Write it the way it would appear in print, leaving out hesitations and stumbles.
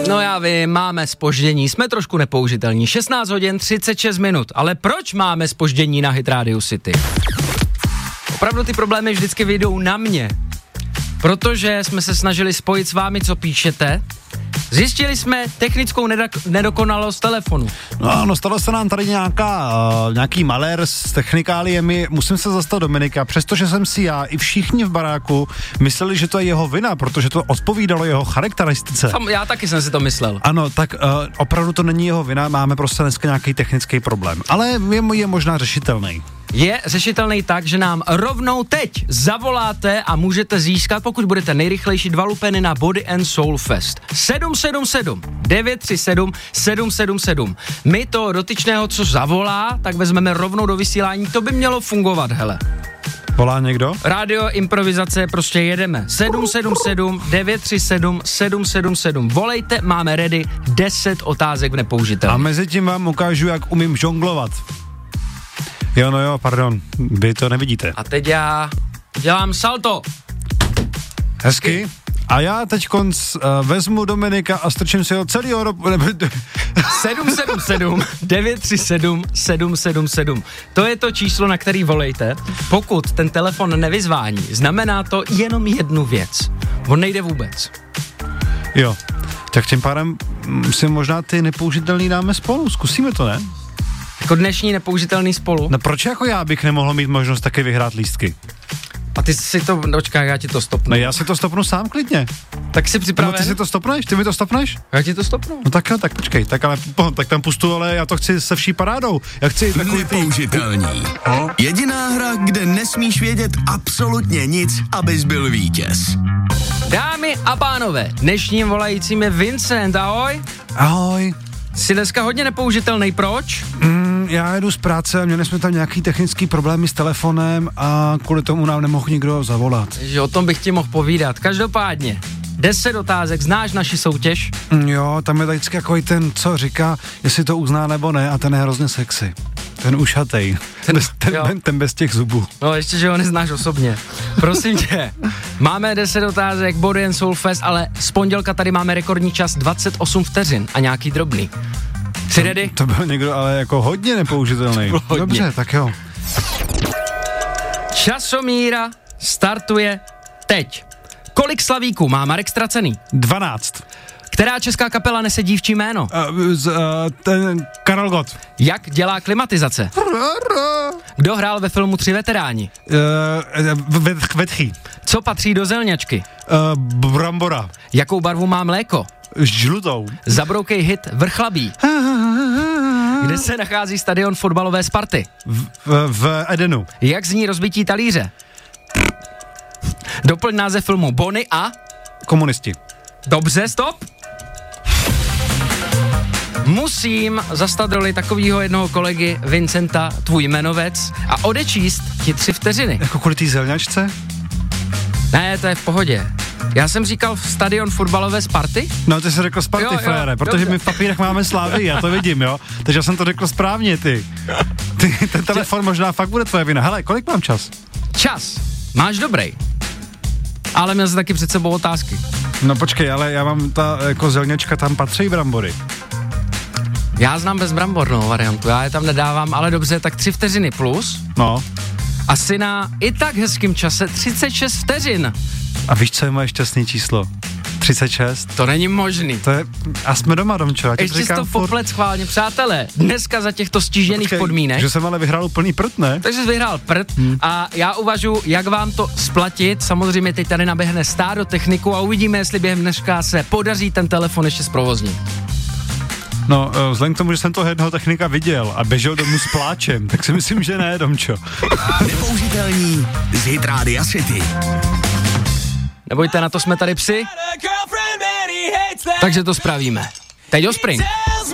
No já vím, máme zpoždění, jsme trošku nepoužitelní. 16 hodin 36 minut, ale proč máme zpoždění na Hit Radio City? Opravdu ty problémy vždycky vyjdou na mě, protože jsme se snažili spojit s vámi, co píšete. Zjistili jsme technickou nedokonalost telefonu. No ano, stalo se nám tady nějaký malér s technikáliemi. Musím se zastat Dominika, přestože jsem si já i všichni v baráku mysleli, že to je jeho vina, protože to odpovídalo jeho charakteristice. Já taky jsem si to myslel. Ano, tak opravdu to není jeho vina, máme prostě dneska nějaký technický problém, ale je možná řešitelný. Je řešitelný tak, že nám rovnou teď zavoláte a můžete získat, pokud budete nejrychlejší, 2 lupeny na Body and Soul Fest. 777 937 777. My to dotyčného, co zavolá, tak vezmeme rovnou do vysílání. To by mělo fungovat, hele. Volá někdo? Rádio improvizace, prostě jedeme. 777 937 777. Volejte, máme ready 10 otázek v nepoužitelných. A mezi tím vám ukážu, jak umím žonglovat. Jo, pardon, vy to nevidíte. A teď já dělám salto. Hezky. A já teď vezmu Dominika a strčím si ho celýho 777 937 777. To je to číslo, na který volejte. Pokud ten telefon nevyzvání, znamená to jenom jednu věc. On nejde vůbec. Jo, tak tím pádem si možná ty nepoužitelný dáme spolu. Zkusíme to, ne? Jako dnešní nepoužitelný spolu. No proč jako já bych nemohl mít možnost taky vyhrát lístky? A ty si to, počkej, já ti to stopnu. No já si to stopnu sám klidně. Tak si připraven? No ty si to stopneš? Ty mi to stopneš? Já ti to stopnu. No tak počkej, tak tam pustu, ale já to chci se vší parádou. Já chci takový nepoužitelný. Jediná hra, kde nesmíš vědět absolutně nic, abys byl vítěz. Dámy a pánové, dnešním volajícím je Vincent, ahoj. Ahoj. Jsi dneska hodně nepoužitelný, proč? Já jedu z práce a měli jsme tam nějaký technický problémy s telefonem a kvůli tomu nám nemohl nikdo zavolat. Že o tom bych ti mohl povídat. Každopádně, 10 otázek, znáš naši soutěž? Jo, tam je vždycky takový ten, co říká, jestli to uzná nebo ne, a ten je hrozně sexy. Ten ušatej, ten bez těch zubů. No ještě, že ho neznáš osobně. Prosím tě, máme 10 otázek, Body and Soul Fest, ale z pondělka tady máme rekordní čas 28 vteřin a nějaký drobný. Jsi ready? To byl někdo ale jako hodně nepoužitelný. Hodně. Dobře, tak jo. Časomíra startuje teď. Kolik slavíků má Marek Ztracený? 12. Která česká kapela nese dívčí jméno? Karel Gott. Jak dělá klimatizace? Kdo hrál ve filmu 3 veteráni? Vetchý. Co patří do zelňačky? Brambora. Jakou barvu má mléko? Žlutou. Zabroukej hit Vrchlabí. Kde se nachází stadion fotbalové Sparty? V Edenu. Jak zní rozbití talíře? Doplň název filmu Bonnie a... Komunisti. Dobře, stop. Musím zastat roli takového jednoho kolegy Vincenta, tvůj jmenovec, a odečíst ti 3 vteřiny. Jako kvůli té zelňačce? Ne, to je v pohodě. Já jsem říkal stadion fotbalové Sparty? No, ty jsi řekl Sparty, frére, protože my v papírech máme Slávy, já to vidím, jo. Takže já jsem to řekl správně, ty. Ten telefon možná fakt bude tvoje vina. Hele, kolik mám čas? Čas. Máš dobrý. Ale měl jsi taky před sebou otázky. No počkej, ale já mám jako zelňačka, tam patří brambory. Já znám bez brambornou variantu, já je tam nedávám, ale dobře, tak 3 vteřiny plus. No. Asi na i tak hezkým čase 36 vteřin. A víš, co je moje šťastné číslo? 36. To není možný. To je, a jsme doma, Domčo. Ještě jsi to poplet schválně, přátelé. Dneska za těchto stížených podmínek. Že jsem ale vyhrál úplný prd, ne? Takže jsi vyhrál prd a já uvažuji, jak vám to splatit. Samozřejmě teď tady naběhne stádo techniku a uvidíme, jestli během dneška se podaří ten telefon ještě zprovoznit. No, vzhledem k tomu, že jsem toho jednoho technika viděl a běžel domů s pláčem, tak si myslím, že ne, Domčo. Nepoužitelný z Hit Radio City. Nebojte, na to jsme tady psi. Takže to spravíme. Teď Offspring.